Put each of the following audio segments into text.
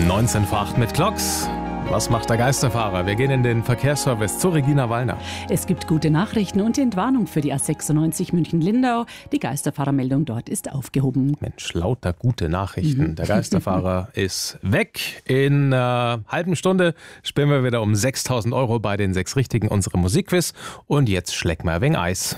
19 vor 8 mit Clocks. Was macht der Geisterfahrer? Wir gehen in den Verkehrsservice zu Regina Wallner. Es gibt gute Nachrichten und die Entwarnung für die A96 München-Lindau. Die Geisterfahrermeldung dort ist aufgehoben. Mensch, lauter gute Nachrichten. Der Geisterfahrer ist weg. In einer halben Stunde spielen wir wieder um 6.000 Euro bei den 6 Richtigen unsere Musikquiz. Und jetzt schlecken wir ein wenig Eis.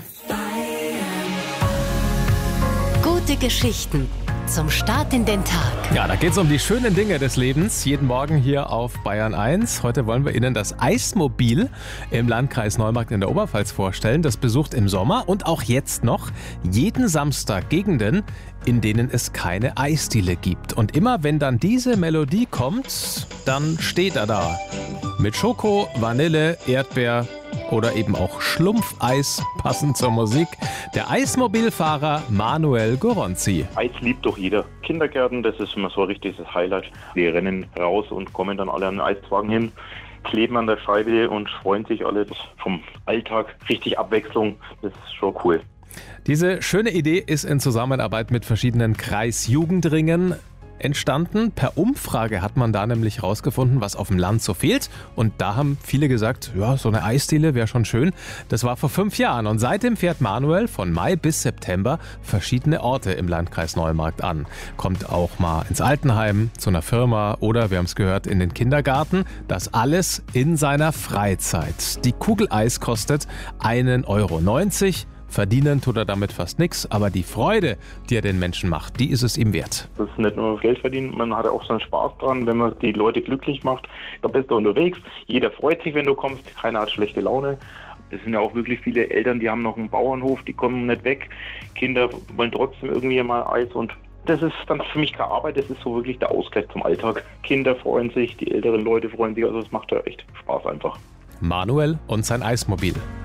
Gute Geschichten zum Start in den Tag. Ja, da geht es um die schönen Dinge des Lebens. Jeden Morgen hier auf Bayern 1. Heute wollen wir Ihnen das Eismobil im Landkreis Neumarkt in der Oberpfalz vorstellen. Das besucht im Sommer und auch jetzt noch jeden Samstag Gegenden, in denen es keine Eisdiele gibt. Und immer wenn dann diese Melodie kommt, dann steht er da. Mit Schoko, Vanille, Erdbeer oder eben auch Schlumpfeis, passend zur Musik. Der Eismobilfahrer Manuel Goronzi. Eis liebt doch jeder. Kindergärten, das ist immer so ein richtiges Highlight. Die rennen raus und kommen dann alle an den Eiswagen hin, kleben an der Scheibe und freuen sich alle vom Alltag. Richtig Abwechslung, das ist schon cool. Diese schöne Idee ist in Zusammenarbeit mit verschiedenen Kreisjugendringen entstanden. Per Umfrage hat man da nämlich rausgefunden, was auf dem Land so fehlt. Und da haben viele gesagt, ja, so eine Eisdiele wäre schon schön. Das war vor 5 Jahren. Und seitdem fährt Manuel von Mai bis September verschiedene Orte im Landkreis Neumarkt an. Kommt auch mal ins Altenheim, zu einer Firma oder, wir haben es gehört, in den Kindergarten. Das alles in seiner Freizeit. Die Kugel Eis kostet 1,90 €. Verdienen tut er damit fast nichts, aber die Freude, die er den Menschen macht, die ist es ihm wert. Das ist nicht nur Geld verdienen, man hat auch seinen Spaß dran, wenn man die Leute glücklich macht. Da bist du unterwegs, jeder freut sich, wenn du kommst, keiner hat schlechte Laune. Es sind ja auch wirklich viele Eltern, die haben noch einen Bauernhof, die kommen nicht weg. Kinder wollen trotzdem irgendwie mal Eis und das ist dann für mich keine Arbeit, das ist so wirklich der Ausgleich zum Alltag. Kinder freuen sich, die älteren Leute freuen sich, also es macht ja echt Spaß einfach. Manuel und sein Eismobil.